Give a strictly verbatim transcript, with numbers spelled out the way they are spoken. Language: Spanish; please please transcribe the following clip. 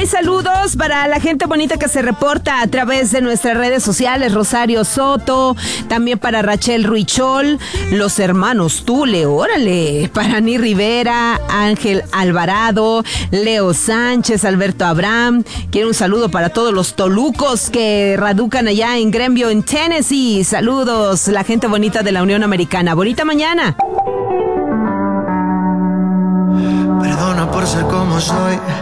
saludos para la gente bonita que se reporta a través de nuestras redes sociales. Rosario Soto, también para Rachel Ruichol, los hermanos Tule, órale, para Ani Rivera, Ángel Alvarado, Leo Sánchez, Alberto Abraham. Quiero un saludo para todos los tolucos que raducan allá en Greenville, en Tennessee. Saludos, la gente bonita de la Unión Americana. Bonita mañana. Perdona por ser como soy.